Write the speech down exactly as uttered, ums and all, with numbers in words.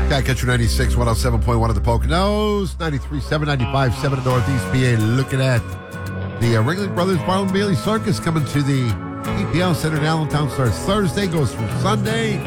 Catch you ninety-six, one oh seven point one at the Poconos, ninety-three point seven, ninety-five point seven Northeast P A. Looking at the uh, Ringling Brothers Marlon Bailey Circus coming to the E P L Center in Allentown. Starts Thursday, goes through Sunday.